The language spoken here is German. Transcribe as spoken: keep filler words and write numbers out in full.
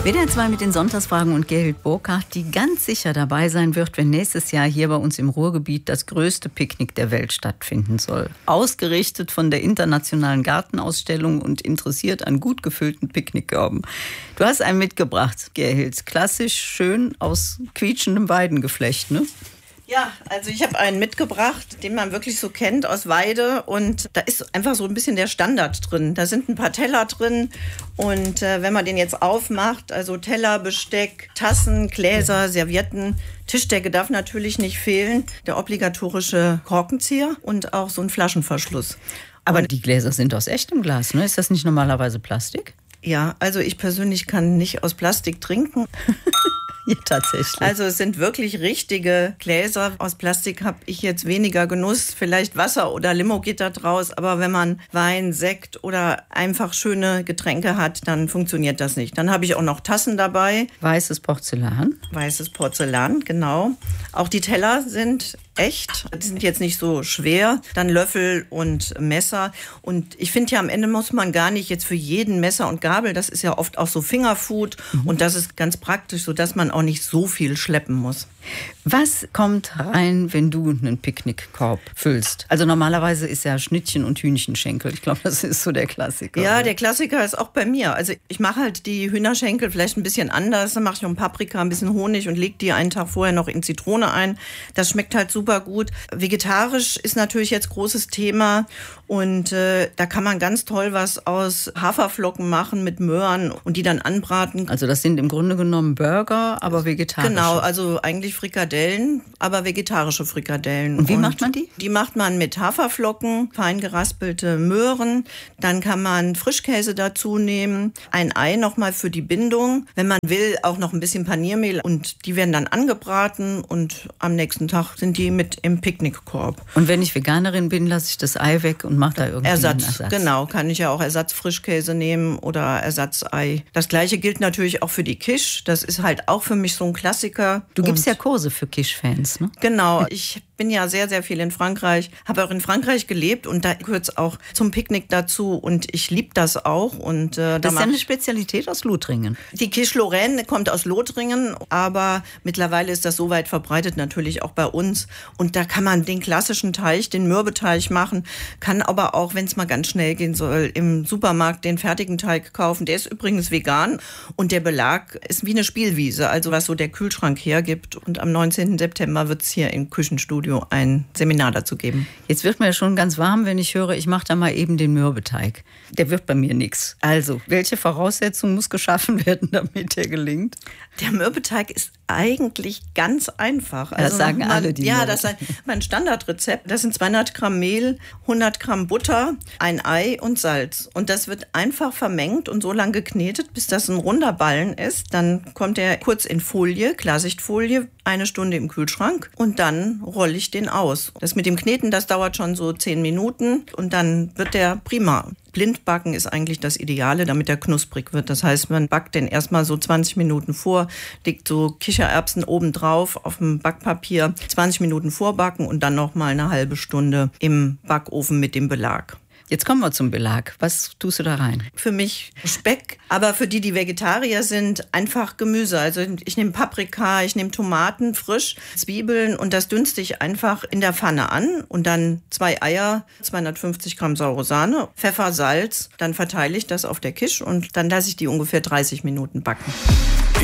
W D R zwei mit den Sonntagsfragen und Gerhild Burkhardt, die ganz sicher dabei sein wird, wenn nächstes Jahr hier bei uns im Ruhrgebiet das größte Picknick der Welt stattfinden soll. Ausgerichtet von der Internationalen Gartenausstellung und interessiert an gut gefüllten Picknickkörben. Du hast einen mitgebracht, Gerhild. Klassisch, schön aus quietschendem Weidengeflecht, ne? Ja, also ich habe einen mitgebracht, den man wirklich so kennt aus Weide, und da ist einfach so ein bisschen der Standard drin. Da sind ein paar Teller drin und äh, wenn man den jetzt aufmacht, also Teller, Besteck, Tassen, Gläser, Servietten, Tischdecke darf natürlich nicht fehlen, der obligatorische Korkenzieher und auch so ein Flaschenverschluss. Aber und die Gläser sind aus echtem Glas, ne? Ist das nicht normalerweise Plastik? Ja, also ich persönlich kann nicht aus Plastik trinken. Ja, tatsächlich. Also es sind wirklich richtige Gläser. Aus Plastik habe ich jetzt weniger Genuss. Vielleicht Wasser oder Limo geht da draus. Aber wenn man Wein, Sekt oder einfach schöne Getränke hat, dann funktioniert das nicht. Dann habe ich auch noch Tassen dabei. Weißes Porzellan. Weißes Porzellan, genau. Auch die Teller sind echt. Die sind jetzt nicht so schwer. Dann Löffel und Messer. Und ich finde ja, am Ende muss man gar nicht jetzt für jeden Messer und Gabel. Das ist ja oft auch so Fingerfood. Mhm. Und das ist ganz praktisch, sodass man auch nicht so viel schleppen muss. Was kommt rein, wenn du einen Picknickkorb füllst? Also normalerweise ist ja Schnittchen und Hühnchenschenkel. Ich glaube, das ist so der Klassiker. Ja, der Klassiker ist auch bei mir. Also ich mache halt die Hühnerschenkel vielleicht ein bisschen anders. Dann mache ich noch Paprika, ein bisschen Honig und lege die einen Tag vorher noch in Zitrone ein. Das schmeckt halt super gut. Vegetarisch ist natürlich jetzt großes Thema. Und äh, da kann man ganz toll was aus Haferflocken machen mit Möhren und die dann anbraten. Also das sind im Grunde genommen Burger, aber vegetarisch. Genau, also eigentlich Frikadellen, aber vegetarische Frikadellen. Und wie und macht man die? Die macht man mit Haferflocken, fein geraspelte Möhren. Dann kann man Frischkäse dazu nehmen, ein Ei nochmal für die Bindung. Wenn man will, auch noch ein bisschen Paniermehl. Und die werden dann angebraten und am nächsten Tag sind die mit im Picknickkorb. Und wenn ich Veganerin bin, lasse ich das Ei weg und mache da irgendwie Ersatz, einen Ersatz. Genau, kann ich ja auch Ersatzfrischkäse nehmen oder Ersatzei. Das Gleiche gilt natürlich auch für die Quiche. Das ist halt auch für mich so ein Klassiker. Du gibst ja Kurse für Quiche-Fans, ne? Genau, ich bin ja sehr, sehr viel in Frankreich, habe auch in Frankreich gelebt und da gehört es auch zum Picknick dazu und ich liebe das auch. Und, äh, das ist ja eine Spezialität aus Lothringen. Die Quiche Lorraine kommt aus Lothringen, aber mittlerweile ist das so weit verbreitet natürlich auch bei uns. Und da kann man den klassischen Teig, den Mürbeteig machen, kann aber auch, wenn es mal ganz schnell gehen soll, im Supermarkt den fertigen Teig kaufen. Der ist übrigens vegan und der Belag ist wie eine Spielwiese, also was so der Kühlschrank hergibt. Und am neunzehnten September wird es hier im Küchenstudio ein Seminar dazu geben. Jetzt wird mir schon ganz warm, wenn ich höre, ich mache da mal eben den Mürbeteig. Der wird bei mir nichts. Also, welche Voraussetzung muss geschaffen werden, damit der gelingt? Der Mürbeteig ist eigentlich ganz einfach. Das also sagen man, alle, die Ja, das ist mein Standardrezept. Das sind zweihundert Gramm Mehl, hundert Gramm Butter, ein Ei und Salz. Und das wird einfach vermengt und so lange geknetet, bis das ein runder Ballen ist. Dann kommt er kurz in Folie, Klarsichtfolie, eine Stunde im Kühlschrank und dann rolle ich den aus. Das mit dem Kneten, das dauert schon so zehn Minuten und dann wird der prima. Blindbacken ist eigentlich das Ideale, damit er knusprig wird. Das heißt, man backt den erstmal so zwanzig Minuten vor, legt so Kichererbsen oben drauf auf dem Backpapier, zwanzig Minuten vorbacken und dann noch mal eine halbe Stunde im Backofen mit dem Belag. Jetzt kommen wir zum Belag. Was tust du da rein? Für mich Speck, aber für die, die Vegetarier sind, einfach Gemüse. Also ich nehme Paprika, ich nehme Tomaten frisch, Zwiebeln und das dünste ich einfach in der Pfanne an und dann zwei Eier, zweihundertfünfzig Gramm saure Sahne, Pfeffer, Salz. Dann verteile ich das auf der Quiche und dann lasse ich die ungefähr dreißig Minuten backen.